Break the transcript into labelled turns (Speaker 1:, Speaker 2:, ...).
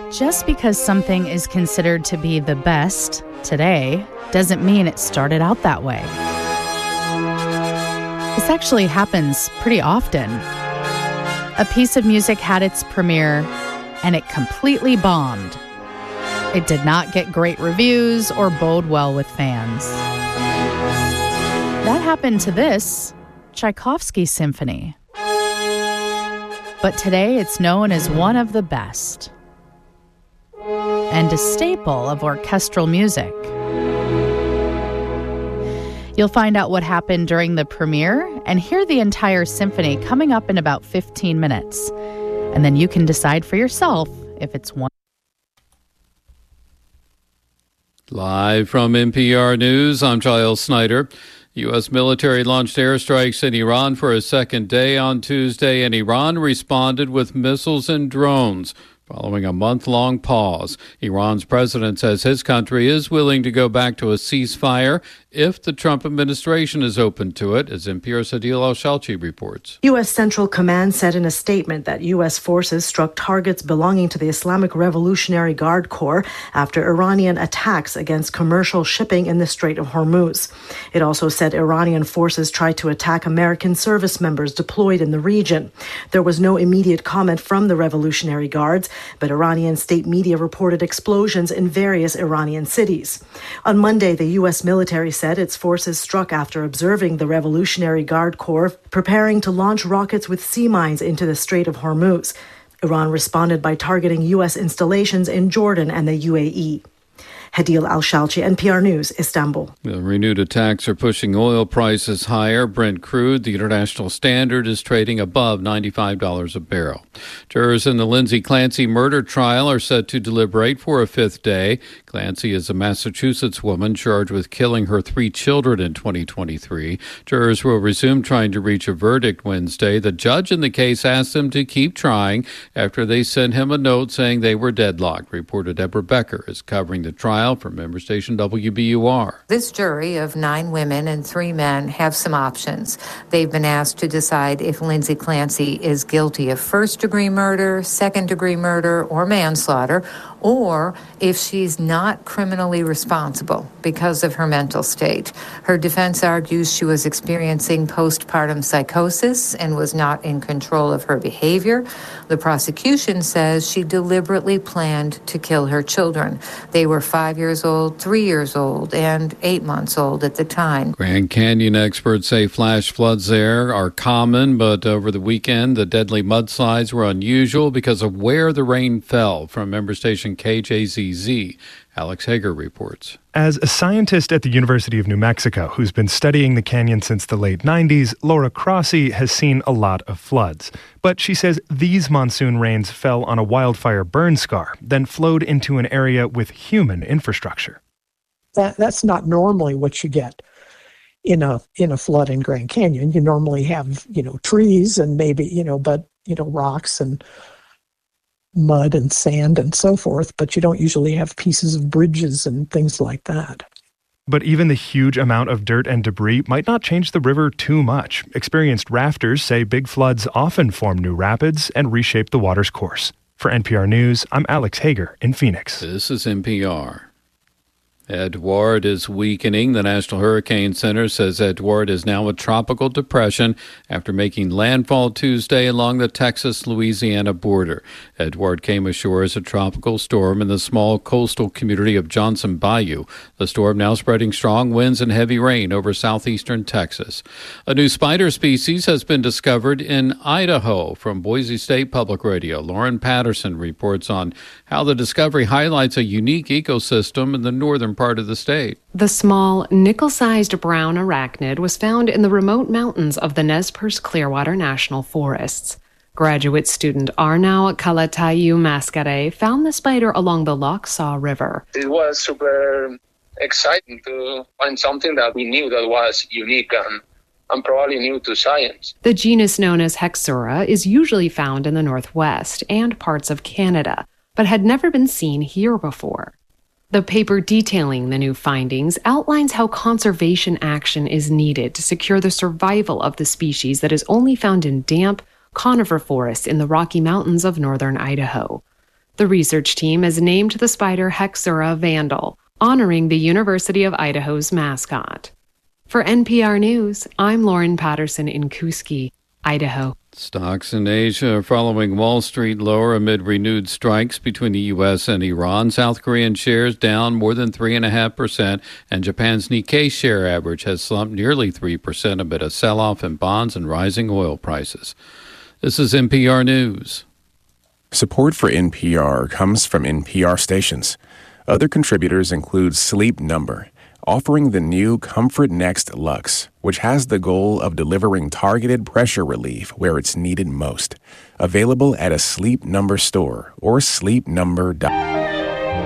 Speaker 1: Just because something is considered to be the best today doesn't mean it started out that way. This actually happens pretty often. A piece of music had its premiere and it completely bombed. It did not get great reviews or bode well with fans. That happened to this Tchaikovsky symphony. But today it's known as one of the best and a staple of orchestral music. You'll find out what happened during the premiere and hear the entire symphony coming up in about 15 minutes. And then you can decide for yourself if it's one.
Speaker 2: Live from NPR News, I'm Giles Snyder. U.S. military launched airstrikes in Iran for a second day on Tuesday, and Iran responded with missiles and drones. Following a month-long pause, Iran's president says his country is willing to go back to a ceasefire if the Trump administration is open to it, as NPR's Adil Al-Shalchi reports.
Speaker 3: U.S. Central Command said in a statement that U.S. forces struck targets belonging to the Islamic Revolutionary Guard Corps after Iranian attacks against commercial shipping in the Strait of Hormuz. It also said Iranian forces tried to attack American service members deployed in the region. There was no immediate comment from the Revolutionary Guards, but Iranian state media reported explosions in various Iranian cities. On Monday, the U.S. military said its forces struck after observing the Revolutionary Guard Corps preparing to launch rockets with sea mines into the Strait of Hormuz. Iran responded by targeting U.S. installations in Jordan and the UAE. Adil Al-Shalchi, NPR News, Istanbul.
Speaker 2: The renewed attacks are pushing oil prices higher. Brent crude, the international standard, is trading above $95 a barrel. Jurors in the Lindsay Clancy murder trial are set to deliberate for a fifth day. Clancy is a Massachusetts woman charged with killing her 3 children in 2023. Jurors will resume trying to reach a verdict Wednesday. The judge in the case asked them to keep trying after they sent him a note saying they were deadlocked. Reporter Deborah Becker is covering the trial from member station WBUR.
Speaker 4: This jury of 9 women and 3 men have some options. They've been asked to decide if Lindsay Clancy is guilty of first-degree murder, second-degree murder, or manslaughter, or if she's not criminally responsible because of her mental state. Her defense argues she was experiencing postpartum psychosis and was not in control of her behavior. The prosecution says she deliberately planned to kill her children. They were 5 years old, 3 years old, and 8 months old at the time.
Speaker 2: Grand Canyon experts say flash floods there are common, but over the weekend, the deadly mudslides were unusual because of where the rain fell. From member station KJZZ, Alex Hager reports.
Speaker 5: As a scientist at the University of New Mexico who's been studying the canyon since the late 90s, Laura Crossi has seen a lot of floods. But she says these monsoon rains fell on a wildfire burn scar, then flowed into an area with human infrastructure.
Speaker 6: That's not normally what you get in a flood in Grand Canyon. You normally have, trees and maybe, rocks and mud and sand and so forth, but you don't usually have pieces of bridges and things like that.
Speaker 5: But even the huge amount of dirt and debris might not change the river too much. Experienced rafters say big floods often form new rapids and reshape the water's course. For NPR News, I'm Alex Hager in Phoenix.
Speaker 2: This is NPR. Edouard is weakening. The National Hurricane Center says Edouard is now a tropical depression after making landfall Tuesday along the Texas-Louisiana border. Edouard came ashore as a tropical storm in the small coastal community of Johnson Bayou. The storm now spreading strong winds and heavy rain over southeastern Texas. A new spider species has been discovered in Idaho. From Boise State Public Radio, Lauren Patterson reports on how the discovery highlights a unique ecosystem in the northern part of the state.
Speaker 7: The small, nickel-sized brown arachnid was found in the remote mountains of the Nez Perce Clearwater National Forests. Graduate student Arnau Kalatayu Mascare found the spider along the Lochsaw River.
Speaker 8: It was super exciting to find something that we knew that was unique and probably new to science.
Speaker 7: The genus known as Hexura is usually found in the Northwest and parts of Canada, but had never been seen here before. The paper detailing the new findings outlines how conservation action is needed to secure the survival of the species that is only found in damp, conifer forests in the Rocky Mountains of northern Idaho. The research team has named the spider Hexura vandal, honoring the University of Idaho's mascot. For NPR News, I'm Lauren Patterson in Kuski, Idaho.
Speaker 2: Stocks in Asia are following Wall Street lower amid renewed strikes between the U.S. and Iran. South Korean shares down more than 3.5%, and Japan's Nikkei share average has slumped nearly 3% amid a sell-off in bonds and rising oil prices. This is NPR News.
Speaker 9: Support for NPR comes from NPR stations. Other contributors include Sleep Number, offering the new Comfort Next Luxe, which has the goal of delivering targeted pressure relief where it's needed most. Available at a Sleep Number store or sleepnumber.com.